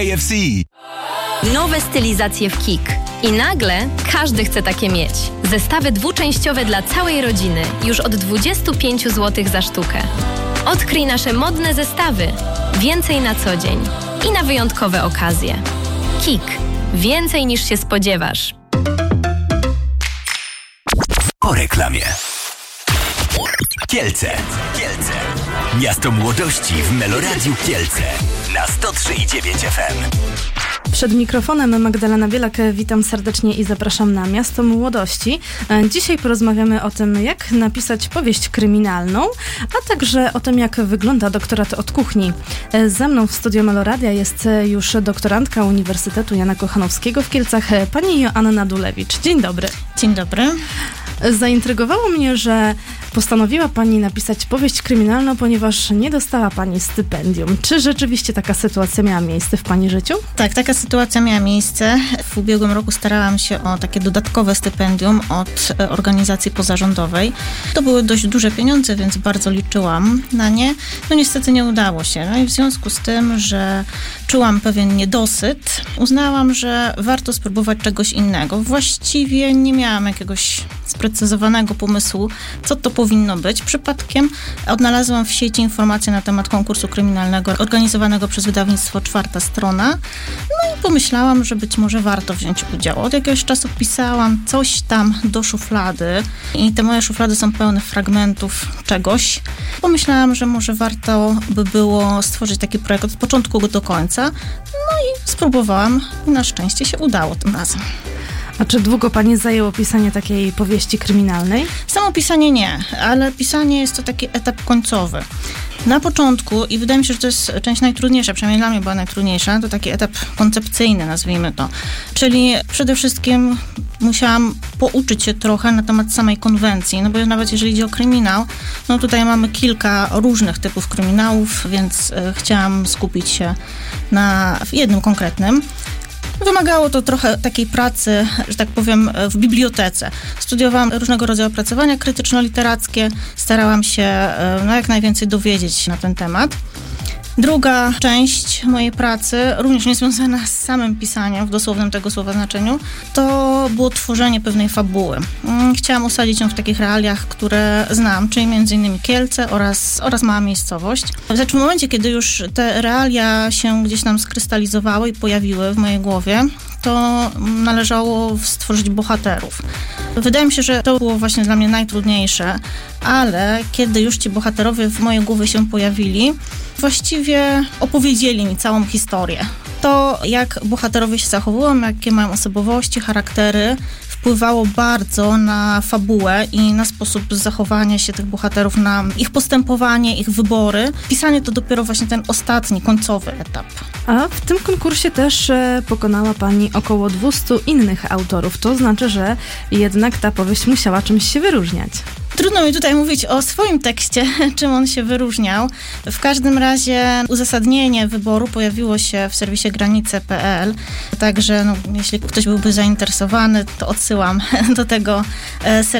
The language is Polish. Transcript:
KFC. Nowe stylizacje w KiK. I nagle każdy chce takie mieć. Zestawy dwuczęściowe dla całej rodziny. Już od 25 zł za sztukę. Odkryj nasze modne zestawy. Więcej na co dzień. I na wyjątkowe okazje. KiK. Więcej niż się spodziewasz. Po reklamie. Kielce. Miasto młodości w Meloradiu Kielce. Na 103,9 FM. Przed mikrofonem Magdalena Bielak, witam serdecznie i zapraszam na Miasto Młodości. Dzisiaj porozmawiamy o tym, jak napisać powieść kryminalną, a także o tym, jak wygląda doktorat od kuchni. Ze mną w studiu Meloradia jest już doktorantka Uniwersytetu Jana Kochanowskiego w Kielcach, pani Joanna Dulewicz. Dzień dobry. Dzień dobry. Zaintrygowało mnie, że postanowiła pani napisać powieść kryminalną, ponieważ nie dostała pani stypendium. Czy rzeczywiście taka sytuacja miała miejsce w pani życiu? Tak, taka sytuacja miała miejsce. W ubiegłym roku starałam się o takie dodatkowe stypendium od organizacji pozarządowej. To były dość duże pieniądze, więc bardzo liczyłam na nie. No niestety nie udało się. No i w związku z tym, że czułam pewien niedosyt, uznałam, że warto spróbować czegoś innego. Właściwie nie miałam jakiegoś sprecyzowanego pomysłu, co to powinno być. Przypadkiem odnalazłam w sieci informacje na temat konkursu kryminalnego organizowanego przez wydawnictwo Czwarta Strona. No i pomyślałam, że być może warto wziąć udział. Od jakiegoś czasu pisałam coś tam do szuflady i te moje szuflady są pełne fragmentów czegoś. Pomyślałam, że może warto by było stworzyć taki projekt od początku do końca. No i spróbowałam i na szczęście się udało tym razem. A czy długo pani zajęło pisanie takiej powieści kryminalnej? Samo pisanie nie, ale pisanie jest to taki etap końcowy. Na początku, i wydaje mi się, że to jest część najtrudniejsza, przynajmniej dla mnie była najtrudniejsza, to taki etap koncepcyjny, nazwijmy to. Czyli przede wszystkim musiałam pouczyć się trochę na temat samej konwencji, no bo nawet jeżeli idzie o kryminał, no tutaj mamy kilka różnych typów kryminałów, więc chciałam skupić się na jednym konkretnym. Wymagało to trochę takiej pracy, że tak powiem, w bibliotece. Studiowałam różnego rodzaju opracowania krytyczno-literackie, starałam się jak najwięcej dowiedzieć na ten temat. Druga część mojej pracy, również niezwiązana z samym pisaniem, w dosłownym tego słowa znaczeniu, to było tworzenie pewnej fabuły. Chciałam osadzić ją w takich realiach, które znam, czyli m.in. Kielce oraz mała miejscowość. W momencie, kiedy już te realia się gdzieś tam skrystalizowały i pojawiły w mojej głowie, to należało stworzyć bohaterów. Wydaje mi się, że to było właśnie dla mnie najtrudniejsze, ale kiedy już ci bohaterowie w mojej głowie się pojawili, właściwie opowiedzieli mi całą historię. To, jak bohaterowie się zachowują, jakie mają osobowości, charaktery, wpływało bardzo na fabułę i na sposób zachowania się tych bohaterów, na ich postępowanie, ich wybory. Pisanie to dopiero właśnie ten ostatni, końcowy etap. A w tym konkursie też pokonała pani około 200 innych autorów. To znaczy, że jednak ta powieść musiała czymś się wyróżniać. Trudno mi tutaj mówić o swoim tekście, czym on się wyróżniał. W każdym razie uzasadnienie wyboru pojawiło się w serwisie granice.pl, także jeśli ktoś byłby zainteresowany, to odsyłam do tego serwisu.